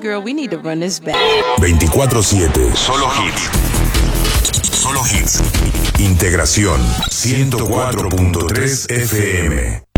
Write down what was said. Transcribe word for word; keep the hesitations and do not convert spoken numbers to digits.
Girl, we need to run this back. veinticuatro siete. Solo hits. Solo hits. Integración ciento cuatro punto tres F M.